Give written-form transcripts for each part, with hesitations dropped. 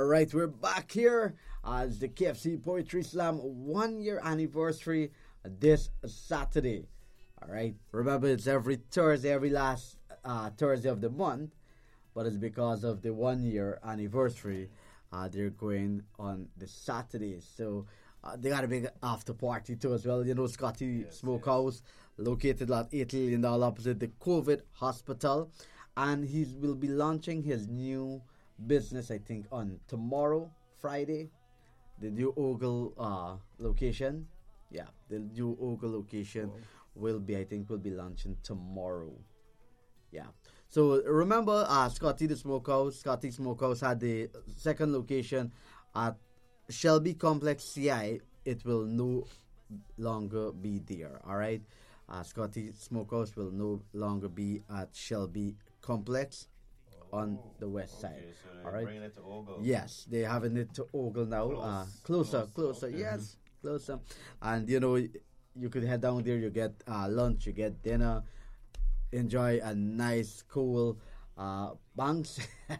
All right, we're back here as the KFC Poetry Slam 1 year anniversary this Saturday. All right, remember it's every Thursday, every last Thursday of the month, but it's because of the 1 year anniversary. They're going on the Saturday, so they got a big after party too as well. You know, Scotty Smokehouse, located at $8 million opposite the COVID hospital, and he will be launching his new business, I think, on tomorrow, Friday, the new Ogle location. Yeah, the new Ogle location will be, I think, will be launching tomorrow. Yeah. So remember, Scotty Smokehouse had the second location at Shelby Complex CI. It will no longer be there. All right. Scotty Smokehouse will no longer be at Shelby Complex on the west side. So All right. bringing it to Ogle. Yes, they're having it to Ogle now. Closer. Okay. Yes, closer. And you know, you could head down there. You get lunch. You get dinner. Enjoy a nice, cool banks.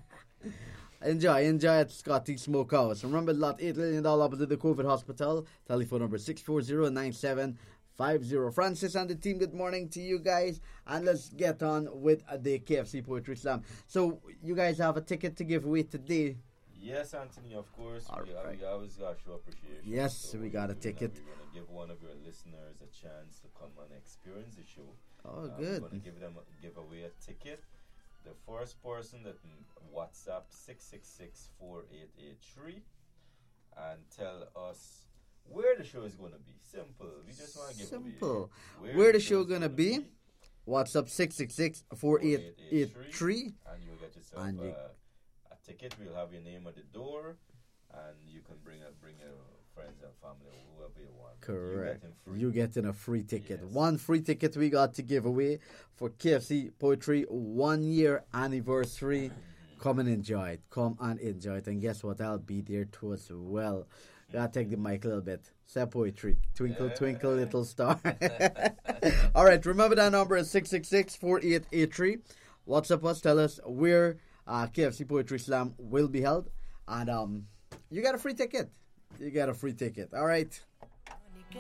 enjoy at Scotty Smokehouse. Remember, lot $8 million opposite the COVID hospital. Telephone number 640-9750. Francis and the team, good morning to you guys. And let's get on with the KFC Poetry Slam. So, you guys have a ticket to give away today. Yes, Anthony, of course. All We right. always got to show appreciation. Yes, So we got a ticket. We're going to give one of your listeners a chance to come and experience the show. Oh, We're good. going to give away a ticket. The first person that WhatsApp 666-4883 and tell us where the show is going to be. Simple. We just want to give Simple. away Where the show gonna be? WhatsApp 666-4883. 4883, and you'll get yourself And you- a ticket. We'll have your name at the door, and you can bring your friends and family or whoever you want. Correct. You You getting a free ticket. Yes. One free ticket we got to give away for KFC Poetry 1 year anniversary. Come and enjoy it. Come and enjoy it. And guess what? I'll be there too as well. Gotta take the mic a little bit. Say poetry. Twinkle, twinkle, little star. All right. Remember that number is 666-4883. WhatsApp us. Tell us where KFC Poetry Slam will be held. And you got a free ticket. You got a free ticket. All right.